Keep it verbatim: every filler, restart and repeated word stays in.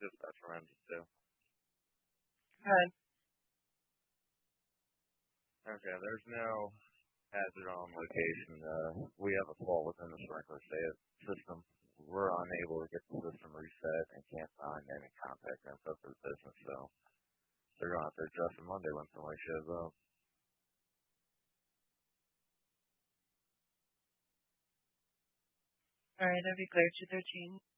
just got surrendered to. Good. Okay, there's no hazard on location. Uh, we have a fault within the sprinkler system. We're unable to get the system reset and can't find any contact info for the business, so they're going to have to address it Monday when somebody shows up. All right, that'd be clear to thirteen.